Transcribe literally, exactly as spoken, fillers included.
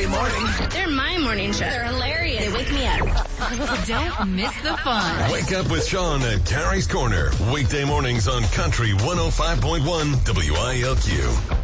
weekday morning. They're my morning show. They're hilarious. They wake me up. Don't miss the fun. Wake up with Sean at Carrie's Corner. Weekday mornings on Country one oh five point one W I L Q.